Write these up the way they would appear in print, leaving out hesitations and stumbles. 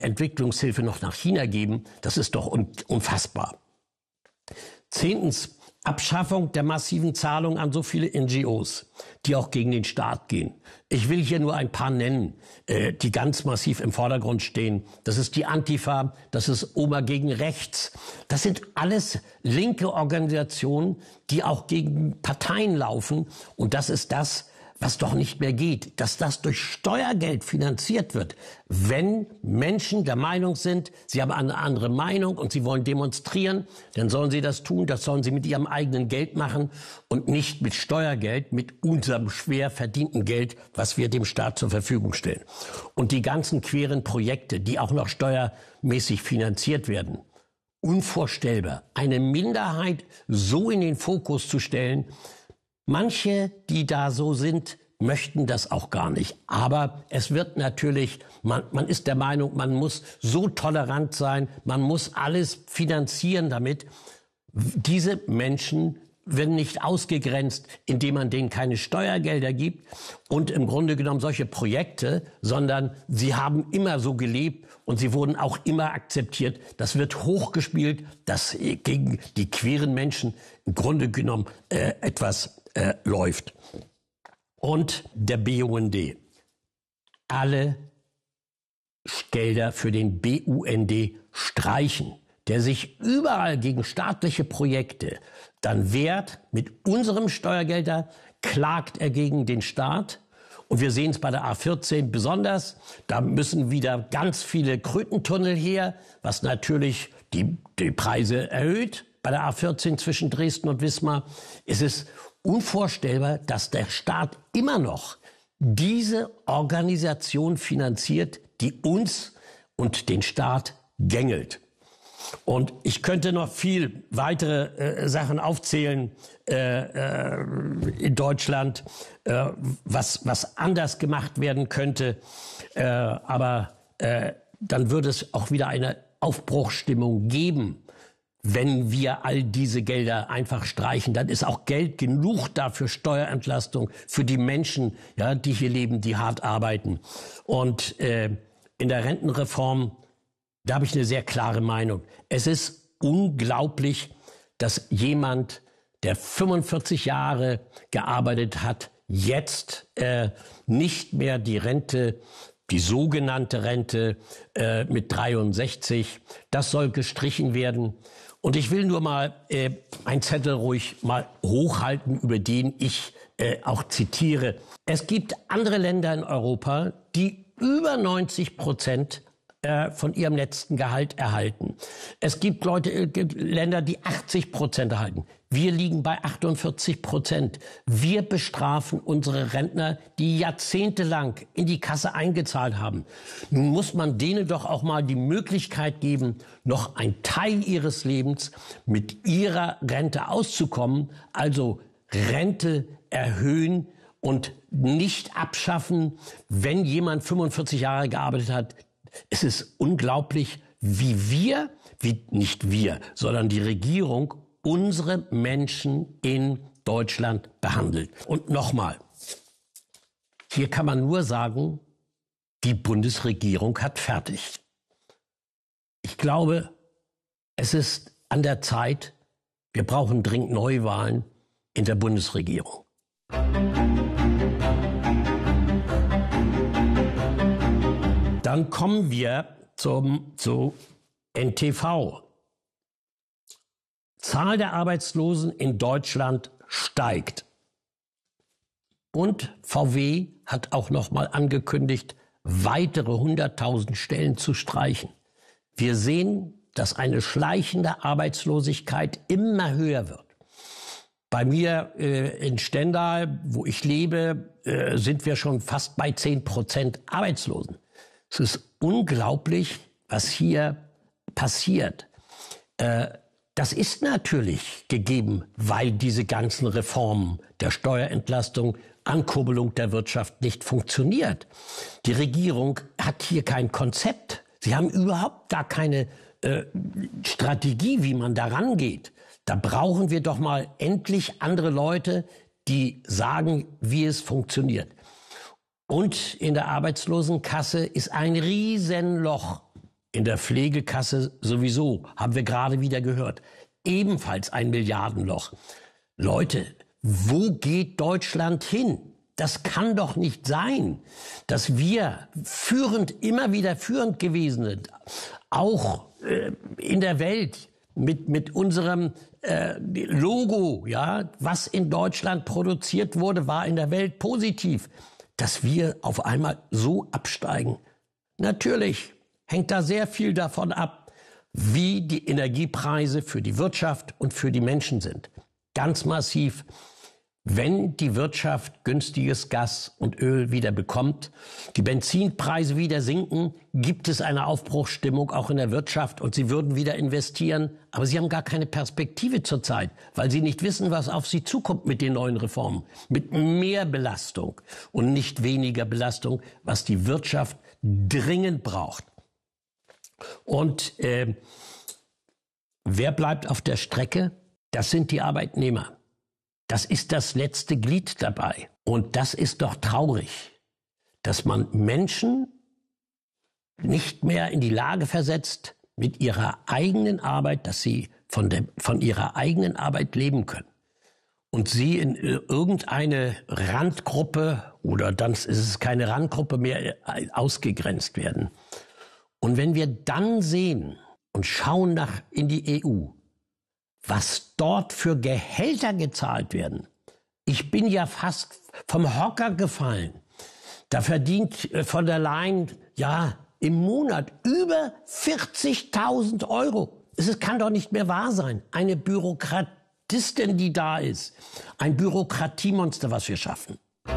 Entwicklungshilfe noch nach China geben, das ist doch unfassbar. 10. Abschaffung der massiven Zahlungen an so viele NGOs, die auch gegen den Staat gehen. Ich will hier nur ein paar nennen, die ganz massiv im Vordergrund stehen. Das ist die Antifa, das ist Oma gegen Rechts. Das sind alles linke Organisationen, die auch gegen Parteien laufen. Und das ist das, was doch nicht mehr geht, dass das durch Steuergeld finanziert wird. Wenn Menschen der Meinung sind, sie haben eine andere Meinung und sie wollen demonstrieren, dann sollen sie das tun, das sollen sie mit ihrem eigenen Geld machen und nicht mit Steuergeld, mit unserem schwer verdienten Geld, was wir dem Staat zur Verfügung stellen. Und die ganzen queren Projekte, die auch noch steuermäßig finanziert werden, unvorstellbar, eine Minderheit so in den Fokus zu stellen. Manche, die da so sind, möchten das auch gar nicht. Aber es wird natürlich, man ist der Meinung, man muss so tolerant sein, man muss alles finanzieren damit. Diese Menschen werden nicht ausgegrenzt, indem man denen keine Steuergelder gibt und im Grunde genommen solche Projekte, sondern sie haben immer so gelebt und sie wurden auch immer akzeptiert. Das wird hochgespielt, dass gegen die queeren Menschen im Grunde genommen etwas läuft. Und der BUND. Alle Gelder für den BUND streichen, der sich überall gegen staatliche Projekte dann wehrt. Mit unserem Steuergelder klagt er gegen den Staat. Und wir sehen es bei der A14 besonders. Da müssen wieder ganz viele Krötentunnel her, was natürlich die Preise erhöht. Bei der A14 zwischen Dresden und Wismar ist es unvorstellbar, dass der Staat immer noch diese Organisation finanziert, die uns und den Staat gängelt. Und ich könnte noch viel weitere Sachen aufzählen in Deutschland, was anders gemacht werden könnte. Aber dann würde es auch wieder eine Aufbruchsstimmung geben. Wenn wir all diese Gelder einfach streichen, dann ist auch Geld genug da für Steuerentlastung, für die Menschen, ja, die hier leben, die hart arbeiten. Und in der Rentenreform, da habe ich eine sehr klare Meinung. Es ist unglaublich, dass jemand, der 45 Jahre gearbeitet hat, jetzt nicht mehr die Rente, die sogenannte Rente mit 63, das soll gestrichen werden. Und ich will nur mal einen Zettel ruhig mal hochhalten, über den ich auch zitiere. Es gibt andere Länder in Europa, die über 90% von ihrem letzten Gehalt erhalten. Es gibt Länder, die 80% erhalten. Wir liegen bei 48%. Wir bestrafen unsere Rentner, die jahrzehntelang in die Kasse eingezahlt haben. Nun muss man denen doch auch mal die Möglichkeit geben, noch einen Teil ihres Lebens mit ihrer Rente auszukommen. Also Rente erhöhen und nicht abschaffen, wenn jemand 45 Jahre gearbeitet hat. Es ist unglaublich, nicht wir, sondern die Regierung unsere Menschen in Deutschland behandelt. Und nochmal, hier kann man nur sagen, die Bundesregierung hat fertig. Ich glaube, es ist an der Zeit, wir brauchen dringend Neuwahlen in der Bundesregierung. Dann kommen wir zu NTV. Zahl der Arbeitslosen in Deutschland steigt. Und VW hat auch noch mal angekündigt, weitere 100.000 Stellen zu streichen. Wir sehen, dass eine schleichende Arbeitslosigkeit immer höher wird. Bei mir in Stendal, wo ich lebe, sind wir schon fast bei 10% Arbeitslosen. Es ist unglaublich, was hier passiert. Das ist natürlich gegeben, weil diese ganzen Reformen der Steuerentlastung, Ankurbelung der Wirtschaft nicht funktioniert. Die Regierung hat hier kein Konzept. Sie haben überhaupt gar keine Strategie, wie man da rangeht. Da brauchen wir doch mal endlich andere Leute, die sagen, wie es funktioniert. Und in der Arbeitslosenkasse ist ein Riesenloch. In der Pflegekasse sowieso, haben wir gerade wieder gehört. Ebenfalls ein Milliardenloch. Leute, wo geht Deutschland hin? Das kann doch nicht sein, dass wir immer wieder führend gewesen sind, auch in der Welt mit unserem Logo, ja, was in Deutschland produziert wurde, war in der Welt positiv, dass wir auf einmal so absteigen. Natürlich hängt da sehr viel davon ab, wie die Energiepreise für die Wirtschaft und für die Menschen sind. Ganz massiv. Wenn die Wirtschaft günstiges Gas und Öl wieder bekommt, die Benzinpreise wieder sinken, gibt es eine Aufbruchsstimmung auch in der Wirtschaft und sie würden wieder investieren. Aber sie haben gar keine Perspektive zurzeit, weil sie nicht wissen, was auf sie zukommt mit den neuen Reformen. Mit mehr Belastung und nicht weniger Belastung, was die Wirtschaft dringend braucht. Und wer bleibt auf der Strecke? Das sind die Arbeitnehmer. Das ist das letzte Glied dabei. Und das ist doch traurig, dass man Menschen nicht mehr in die Lage versetzt, mit ihrer eigenen Arbeit, dass sie von ihrer eigenen Arbeit leben können. Und sie in irgendeine Randgruppe, oder dann ist es keine Randgruppe mehr, ausgegrenzt werden. Und wenn wir dann sehen und schauen in die EU, was dort für Gehälter gezahlt werden. Ich bin ja fast vom Hocker gefallen. Da verdient von der Leyen ja im Monat über 40.000 Euro. Es kann doch nicht mehr wahr sein. Eine Bürokratistin, die da ist. Ein Bürokratiemonster, was wir schaffen.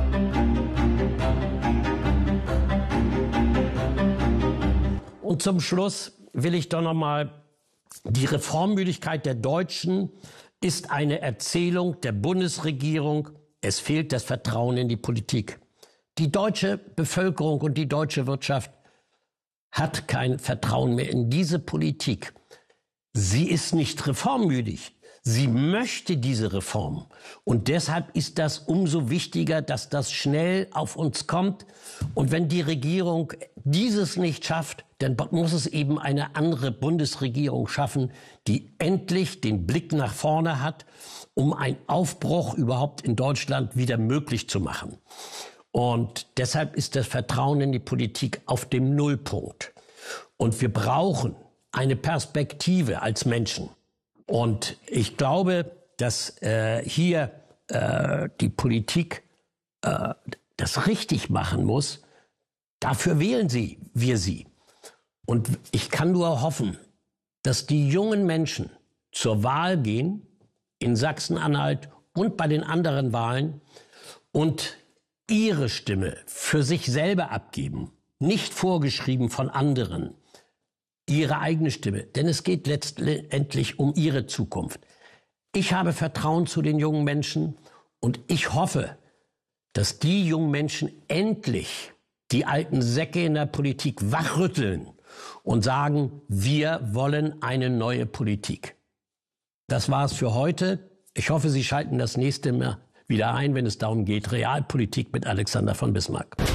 Und zum Schluss will ich doch noch mal: Die Reformmüdigkeit der Deutschen ist eine Erzählung der Bundesregierung. Es fehlt das Vertrauen in die Politik. Die deutsche Bevölkerung und die deutsche Wirtschaft hat kein Vertrauen mehr in diese Politik. Sie ist nicht reformmüdig. Sie möchte diese Reform. Und deshalb ist das umso wichtiger, dass das schnell auf uns kommt. Und wenn die Regierung dieses nicht schafft, dann muss es eben eine andere Bundesregierung schaffen, die endlich den Blick nach vorne hat, um einen Aufbruch überhaupt in Deutschland wieder möglich zu machen. Und deshalb ist das Vertrauen in die Politik auf dem Nullpunkt. Und wir brauchen eine Perspektive als Menschen. Und ich glaube, dass hier die Politik das richtig machen muss. Dafür wählen wir sie. Und ich kann nur hoffen, dass die jungen Menschen zur Wahl gehen, in Sachsen-Anhalt und bei den anderen Wahlen, und ihre Stimme für sich selber abgeben, nicht vorgeschrieben von anderen. Ihre eigene Stimme, denn es geht letztendlich um ihre Zukunft. Ich habe Vertrauen zu den jungen Menschen und ich hoffe, dass die jungen Menschen endlich die alten Säcke in der Politik wachrütteln und sagen, wir wollen eine neue Politik. Das war's für heute. Ich hoffe, Sie schalten das nächste Mal wieder ein, wenn es darum geht, Realpolitik mit Alexander von Bismarck.